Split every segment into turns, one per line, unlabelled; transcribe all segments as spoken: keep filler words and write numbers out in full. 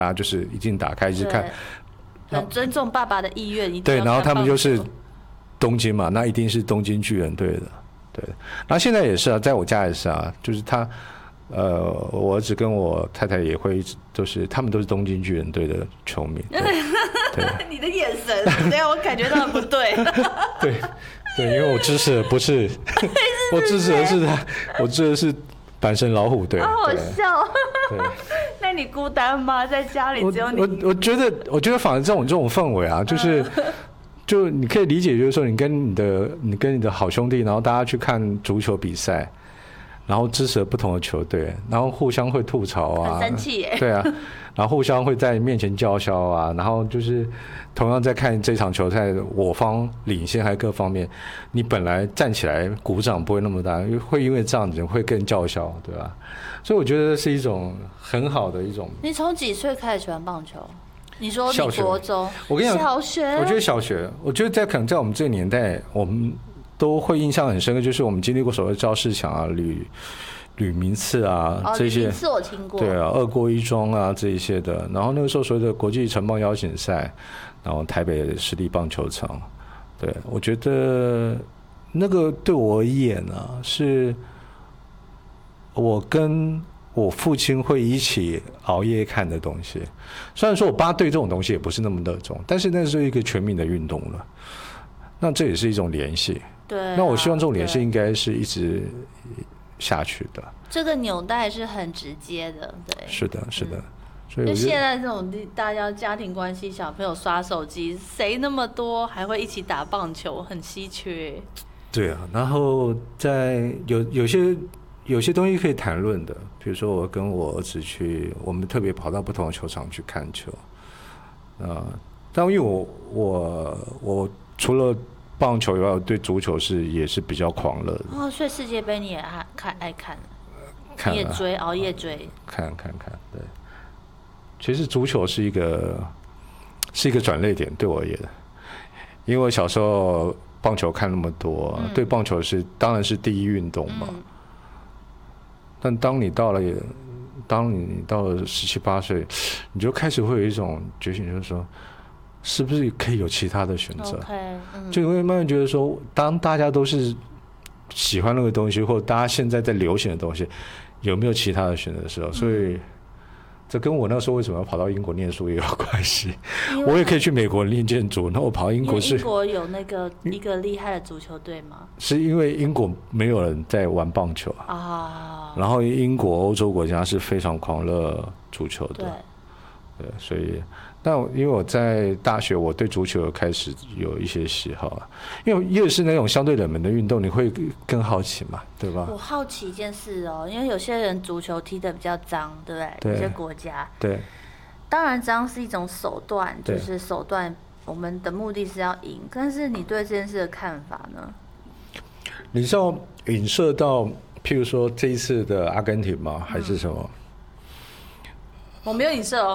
啊，就是一定打开一直看，
很尊重爸爸的意愿，一定
对，
要
然后他们就是
看棒球
东京嘛，那一定是东京巨人队的，对。然后现在也是啊，在我家也是啊，就是他，呃，我儿子跟我太太也会一直都是，他们都是东京巨人队的球迷。对，对
你的眼神，等下我感觉到很不对。
对，对，因为我支持的不是，我支持的是他，我支持的是阪神老虎队。
好好笑。
对。
那你孤单吗？在家里只有你？
我我我觉得，我觉得反正这种这种氛围啊，就是。就你可以理解，就是说你跟你的你跟你的好兄弟，然后大家去看足球比赛，然后支持不同的球队，然后互相会吐槽啊，
很生气耶，
对啊，然后互相会在面前叫嚣啊，然后就是同样在看这场球赛，我方领先还各方面，你本来站起来鼓掌不会那么大，会因为这样子会更叫嚣，对吧？所以我觉得是一种很好的一种。
你从几岁开始喜欢棒球？你说你国中，
我跟你讲，
小学，
我觉得小学，我觉得在可能在我们这个年代，我们都会印象很深刻，就是我们经历过所谓赵世强啊、吕吕明次啊、
哦、
这些，
吕明次我听过，
对啊，二郭一庄啊这一些的。然后那个时候所谓的国际城棒邀请赛，然后台北市立棒球场，对，我觉得那个对我而言啊，是我跟我父亲会一起熬夜看的东西，虽然说我爸对这种东西也不是那么热衷，但是那是一个全民的运动了，那这也是一种联系。
对、啊，
那我希望这种联系应该是一直下去的。
这个纽带是很直接的，对，
是的，是的。嗯、所
以就现在这种大家家庭关系，小朋友刷手机，谁那么多还会一起打棒球，很稀缺。
对啊，然后在有有些。有些东西可以谈论的，比如说我跟我儿子去，我们特别跑到不同的球场去看球，呃，但因为我我我除了棒球以外，我对足球是也是比较狂热的。
哦，所以世界杯你也爱看爱看，
看
你也追，熬夜追，
看看看，对。其实足球是一个是一个转捩点，对我而言，因为我小时候棒球看那么多，嗯、对棒球是当然是第一运动嘛。嗯，但当你到了，当你到了十七八岁，你就开始会有一种觉醒，就是说，是不是可以有其他的选择？
Okay, 嗯、
就会慢慢觉得说，当大家都是喜欢那个东西，或者大家现在在流行的东西，有没有其他的选择的时候？所以，这跟我那时候为什么要跑到英国念书也有关系。我也可以去美国练建筑，那我跑到英国是
英国有那个一个厉害的足球队吗？
是因为英国没有人在玩棒球啊，然后英国欧洲国家是非常狂热足球的，对，对，所以，但因为我在大学，我对足球开始有一些喜好啊，因为越是那种相对冷门的运动，你会更好奇嘛，对吧？
我好奇一件事哦，因为有些人足球踢得比较脏，对不对？
对，
有些国家，
对，
当然脏是一种手段，就是手段，我们的目的是要赢，但是你对这件事的看法呢？
你是要影射到，譬如说这一次的阿根廷吗？还是什么？
嗯、我没有影射哦。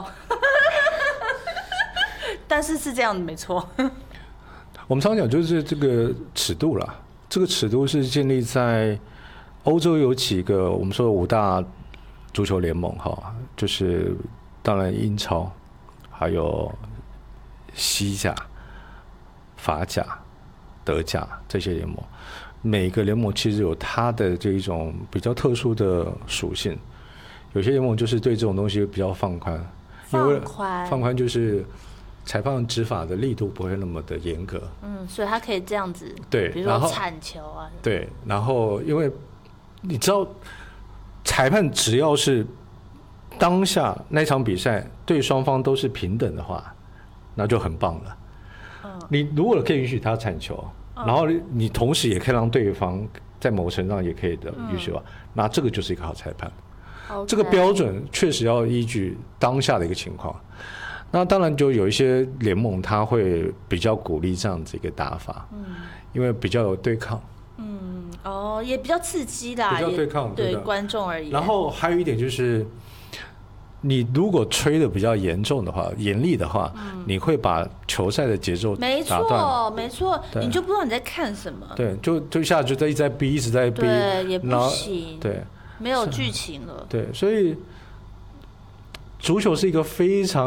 但是是这样的，没错。
我们常讲就是这个尺度啦，这个尺度是建立在欧洲有几个我们说的五大足球联盟哈，就是当然英超，还有西甲、法甲、德甲这些联盟，每个联盟其实有它的这一种比较特殊的属性。有些联盟就是对这种东西比较放宽，
放宽，
放宽就是。裁判执法的力度不会那么的严格，
嗯，所以他可以这样子，
对，
比如说铲球啊，
对，然后因为你知道，裁判只要是当下那场比赛对双方都是平等的话，那就很棒了。嗯，你如果可以允许他铲球，嗯、然后你同时也可以让对方在某程度上也可以的允许的话，嗯、那这个就是一个好裁判。
Okay.
这个标准确实要依据当下的一个情况。那当然就有一些联盟他会比较鼓励这样子一个打法，嗯，因为比较有对抗，
嗯，哦，也比较刺激啦，
比较对抗，
对观众而言。
然后还有一点就是，你如果吹的比较严重的话、严厉的话，嗯、你会把球赛的节奏打断，
没错，没错，你就不知道你在看什么，
对，就就一下就在一直在逼，一直在逼，
对，也不行，
对，
没有剧情了，
对，所以。 足球是一个非常